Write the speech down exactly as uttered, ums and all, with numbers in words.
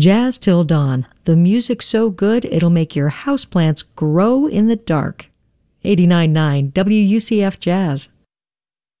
Jazz Till Dawn. The music's so good it'll make your houseplants grow in the dark. eighty-nine point nine W U C F Jazz.